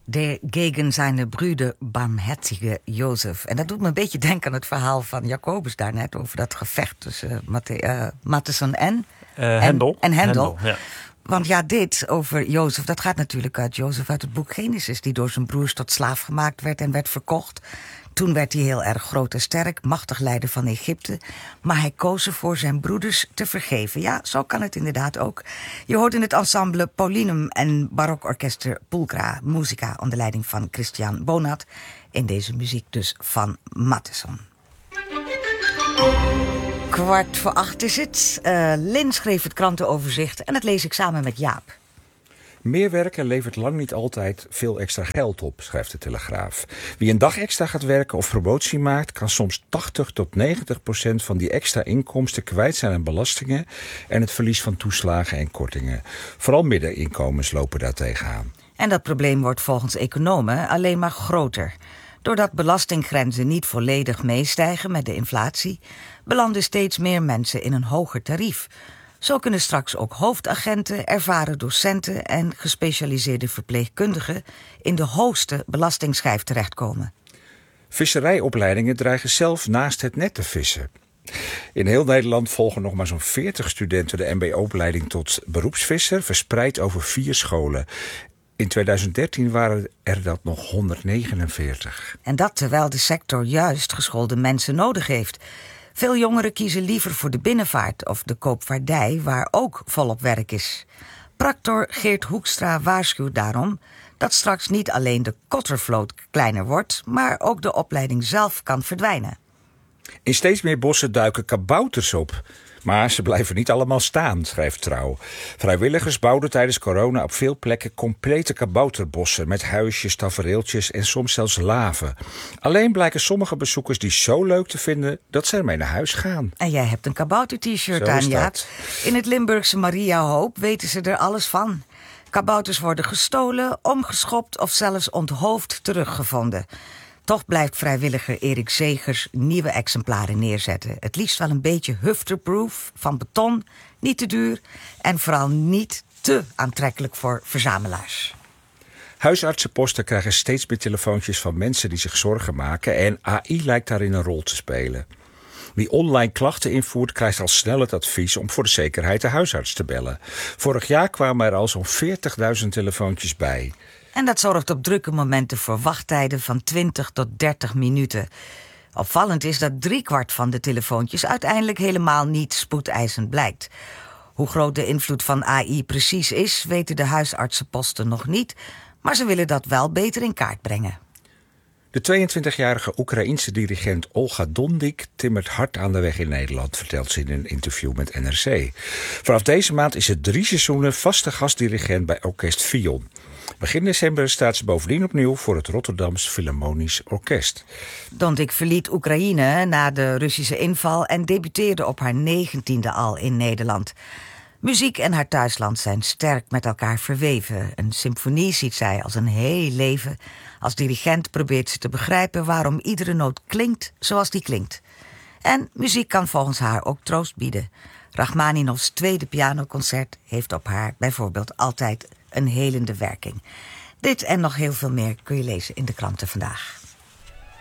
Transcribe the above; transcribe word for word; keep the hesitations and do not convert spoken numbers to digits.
De gegen seine Brüder barmherzige Jozef. En dat doet me een beetje denken aan het verhaal van Jacobus daarnet over dat gevecht tussen uh, Mathe- uh, Mattheson en, uh, en Hendel. En Hendel. Hendel, ja. Want ja, dit over Jozef, dat gaat natuurlijk uit Jozef uit het boek Genesis, die door zijn broers tot slaaf gemaakt werd en werd verkocht. Toen werd hij heel erg groot en sterk, machtig leider van Egypte. Maar hij koos ervoor zijn broeders te vergeven. Ja, zo kan het inderdaad ook. Je hoort in het ensemble Paulinum en barokorkester Pulcra Musica onder leiding van Christian Bonat. In deze muziek dus van Mattheson. Kwart voor acht is het. Uh, Lin schreef het krantenoverzicht en dat lees ik samen met Jaap. Meer werken levert lang niet altijd veel extra geld op, schrijft de Telegraaf. Wie een dag extra gaat werken of promotie maakt, kan soms tachtig tot negentig procent van die extra inkomsten kwijt zijn aan belastingen en het verlies van toeslagen en kortingen. Vooral middeninkomens lopen daar tegenaan. En dat probleem wordt volgens economen alleen maar groter. Doordat belastinggrenzen niet volledig meestijgen met de inflatie, belanden steeds meer mensen in een hoger tarief. Zo kunnen straks ook hoofdagenten, ervaren docenten en gespecialiseerde verpleegkundigen in de hoogste belastingsschijf terechtkomen. Visserijopleidingen dreigen zelf naast het net te vissen. In heel Nederland volgen nog maar zo'n veertig studenten de M B O-opleiding tot beroepsvisser, verspreid over vier scholen. In tweeduizend dertien waren er dat nog honderdnegenenveertig. En dat terwijl de sector juist geschoolde mensen nodig heeft. Veel jongeren kiezen liever voor de binnenvaart of de koopvaardij, waar ook volop werk is. Practor Geert Hoekstra waarschuwt daarom dat straks niet alleen de kottervloot kleiner wordt, maar ook de opleiding zelf kan verdwijnen. In steeds meer bossen duiken kabouters op. Maar ze blijven niet allemaal staan, schrijft Trouw. Vrijwilligers bouwden tijdens corona op veel plekken complete kabouterbossen met huisjes, tafereeltjes en soms zelfs laven. Alleen blijken sommige bezoekers die zo leuk te vinden dat ze ermee naar huis gaan. En jij hebt een kabouter-t-shirt aan, Jaap. In het Limburgse Mariahoop weten ze er alles van. Kabouters worden gestolen, omgeschopt of zelfs onthoofd teruggevonden. Toch blijft vrijwilliger Erik Zegers nieuwe exemplaren neerzetten. Het liefst wel een beetje hufterproof, van beton, niet te duur en vooral niet te aantrekkelijk voor verzamelaars. Huisartsenposten krijgen steeds meer telefoontjes van mensen die zich zorgen maken en A I lijkt daarin een rol te spelen. Wie online klachten invoert, krijgt al snel het advies om voor de zekerheid de huisarts te bellen. Vorig jaar kwamen er al zo'n veertigduizend telefoontjes bij. En dat zorgt op drukke momenten voor wachttijden van twintig tot dertig minuten. Opvallend is dat driekwart van de telefoontjes uiteindelijk helemaal niet spoedeisend blijkt. Hoe groot de invloed van A I precies is, weten de huisartsenposten nog niet, maar ze willen dat wel beter in kaart brengen. De tweeëntwintigjarige Oekraïense dirigent Olga Dondik timmert hard aan de weg in Nederland, vertelt ze in een interview met N R C. Vanaf deze maand is ze drie seizoenen vaste gastdirigent bij Orkest Fion. Begin december staat ze bovendien opnieuw voor het Rotterdams Philharmonisch Orkest. Dondik verliet Oekraïne na de Russische inval en debuteerde op haar negentiende al in Nederland. Muziek en haar thuisland zijn sterk met elkaar verweven. Een symfonie ziet zij als een heel leven. Als dirigent probeert ze te begrijpen waarom iedere noot klinkt zoals die klinkt. En muziek kan volgens haar ook troost bieden. Rachmaninovs tweede pianoconcert heeft op haar bijvoorbeeld altijd een helende werking. Dit en nog heel veel meer kun je lezen in de kranten vandaag.